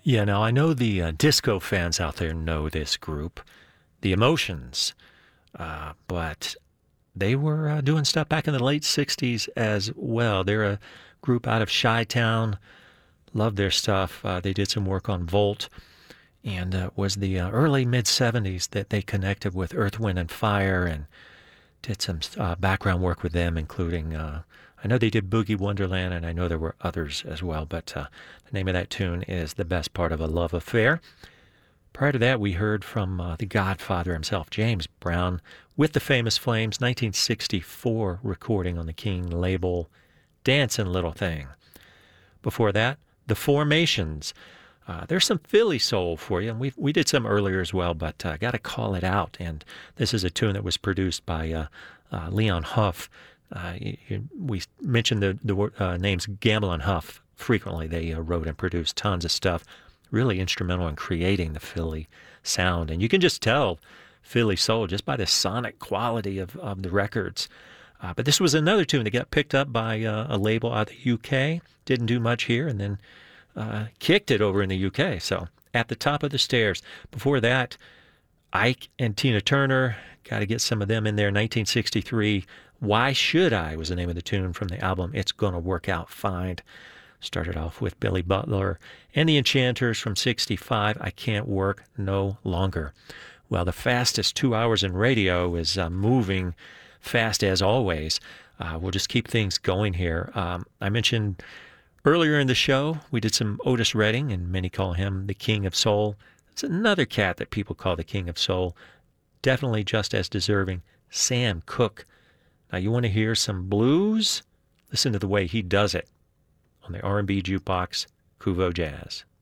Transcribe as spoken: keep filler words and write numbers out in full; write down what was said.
Yeah, now I know the uh, disco fans out there know this group, The Emotions, uh, but they were uh, doing stuff back in the late sixties as well. They're a group out of Chi-Town. Love their stuff. Uh, they did some work on Volt, and uh, was the uh, early mid-seventies that they connected with Earth, Wind, and Fire and did some uh, background work with them, including, uh, I know they did Boogie Wonderland, and I know there were others as well, but uh, the name of that tune is The Best Part of a Love Affair. Prior to that, we heard from uh, the Godfather himself, James Brown, with the Famous Flames, nineteen sixty-four recording on the King label, Dancin' Little Thing. Before that, The Formations. Uh, there's some Philly soul for you, and we we did some earlier as well, but I uh, got to call it out. And this is a tune that was produced by uh, uh, Leon Huff. Uh, you, you, we mentioned the, the uh, names Gamble and Huff frequently. They uh, wrote and produced tons of stuff, really instrumental in creating the Philly sound. And you can just tell Philly soul just by the sonic quality of, of the records. Uh, but this was another tune that got picked up by uh, a label out of the U K. Didn't do much here, and then uh, kicked it over in the U K. So, At the Top of the Stairs. Before that, Ike and Tina Turner. Got to get some of them in there. nineteen sixty-three, Why Should I was the name of the tune from the album It's Gonna Work Out Fine. Started off with Billy Butler and the Enchanters from sixty-five, I Can't Work No Longer. Well, the fastest two hours in radio is uh, moving fast as always. Uh, we'll just keep things going here. Um, I mentioned earlier in the show, we did some Otis Redding, and many call him the King of Soul. It's another cat that people call the King of Soul. Definitely just as deserving, Sam Cooke. Now, you want to hear some blues? Listen to the way he does it on the R and B Jukebox, Kuvo Jazz.